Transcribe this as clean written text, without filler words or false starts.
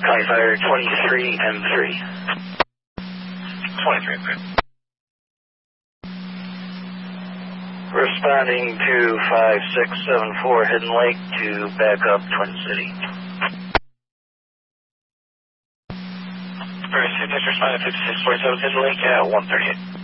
County Fire 23 M3. 23 M3. Responding to 5674 Hidden Lake to back up Twin City. First, just responded to 5647 Hidden Lake at 138.